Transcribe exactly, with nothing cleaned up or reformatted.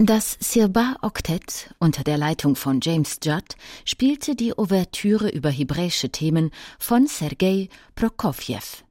Das Sirba-Oktett unter der Leitung von James Judd spielte die Ouvertüre über hebräische Themen von Sergei Prokofjew.